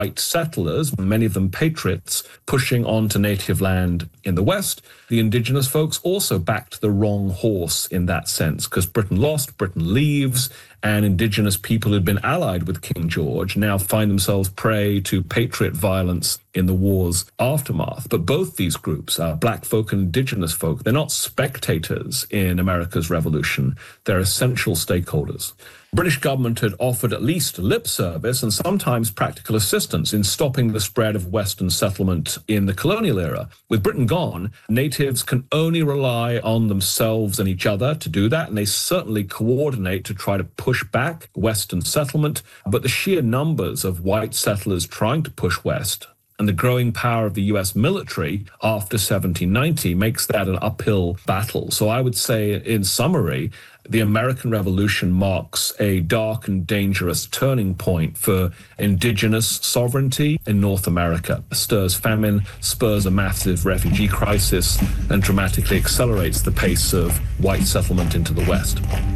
white settlers, many of them patriots, pushing onto native land in the West. The indigenous folks also backed the wrong horse in that sense, because Britain lost, Britain leaves, and indigenous people who'd been allied with King George now find themselves prey to patriot violence in the war's aftermath. But both these groups, black folk and indigenous folk, they're not spectators in America's revolution. They're essential stakeholders. British government had offered at least lip service and sometimes practical assistance in stopping the spread of Western settlement in the colonial era. With Britain gone, natives can only rely on themselves and each other to do that, and they certainly coordinate to try to push back Western settlement. But the sheer numbers of white settlers trying to push west and the growing power of the US military after 1790 makes that an uphill battle. So I would say, in summary, the American Revolution marks a dark and dangerous turning point for indigenous sovereignty in North America. It stirs famine, spurs a massive refugee crisis, and dramatically accelerates the pace of white settlement into the West.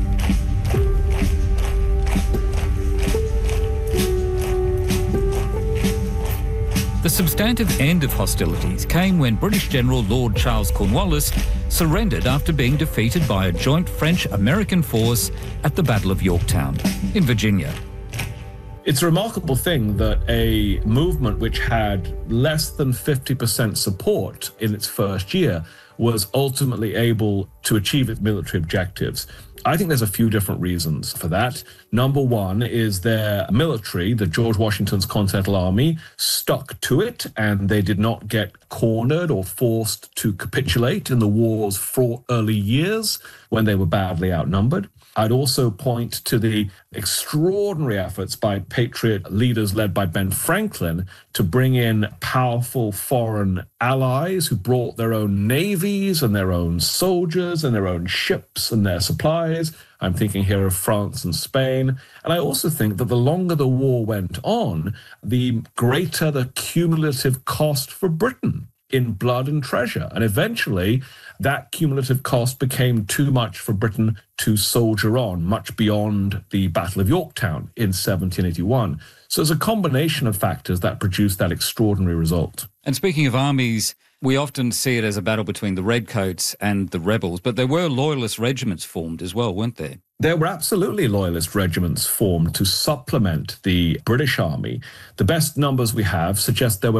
The substantive end of hostilities came when British General Lord Charles Cornwallis surrendered after being defeated by a joint French-American force at the Battle of Yorktown in Virginia. It's a remarkable thing that a movement which had less than 50% support in its first year was ultimately able to achieve its military objectives. I think there's a few different reasons for that. Number one is their military, the George Washington's Continental Army, stuck to it, and they did not get cornered or forced to capitulate in the war's fraught early years when they were badly outnumbered. I'd also point to the extraordinary efforts by patriot leaders led by Ben Franklin to bring in powerful foreign allies who brought their own navies and their own soldiers and their own ships and their supplies. I'm thinking here of France and Spain. And I also think that the longer the war went on, the greater the cumulative cost for Britain in blood and treasure. And eventually, that cumulative cost became too much for Britain to soldier on, much beyond the Battle of Yorktown in 1781. So there's a combination of factors that produced that extraordinary result. And speaking of armies, we often see it as a battle between the Redcoats and the rebels, but there were loyalist regiments formed as well, weren't there? There were absolutely loyalist regiments formed to supplement the British Army. The best numbers we have suggest there were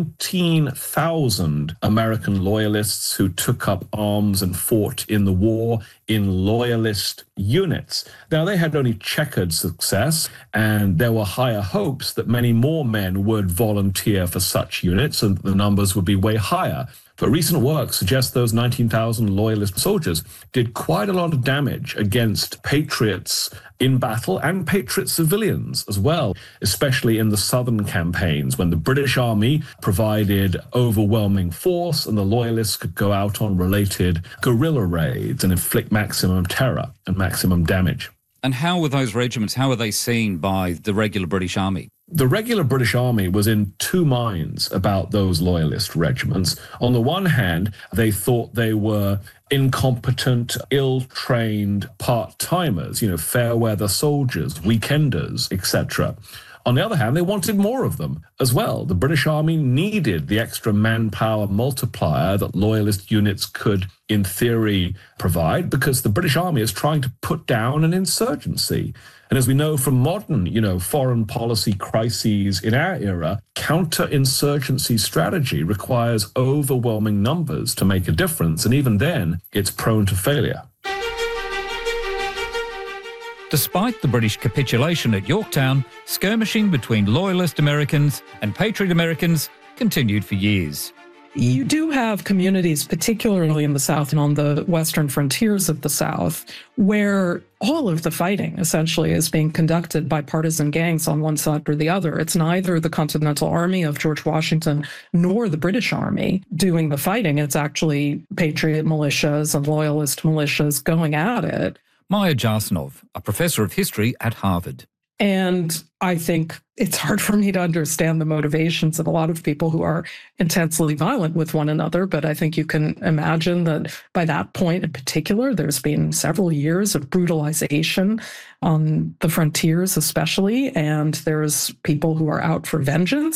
19,000 American loyalists who took up arms and fought in the war in loyalist units. Now, they had only checkered success, and there were higher hopes that many more men would volunteer for such units and the numbers would be way higher. But recent work suggests those 19,000 loyalist soldiers did quite a lot of damage against patriots in battle and patriot civilians as well, especially in the southern campaigns when the British Army provided overwhelming force and the loyalists could go out on related guerrilla raids and inflict maximum terror and maximum damage. And how were those regiments, how were they seen by the regular British Army? The regular British Army was in two minds about those loyalist regiments. On the one hand, they thought they were incompetent, ill-trained part-timers, fair-weather soldiers, weekenders, etc. On the other hand, they wanted more of them as well. The British Army needed the extra manpower multiplier that loyalist units could, in theory, provide, because the British Army is trying to put down an insurgency. And as we know from modern, foreign policy crises in our era, counterinsurgency strategy requires overwhelming numbers to make a difference. And even then, it's prone to failure. Despite the British capitulation at Yorktown, skirmishing between loyalist Americans and patriot Americans continued for years. You do have communities, particularly in the South and on the western frontiers of the South, where all of the fighting essentially is being conducted by partisan gangs on one side or the other. It's neither the Continental Army of George Washington nor the British Army doing the fighting. It's actually patriot militias and loyalist militias going at it. Maya Jasnov, a professor of history at Harvard. And I think it's hard for me to understand the motivations of a lot of people who are intensely violent with one another. But I think you can imagine that by that point in particular, there's been several years of brutalization on the frontiers especially. And there's people who are out for vengeance.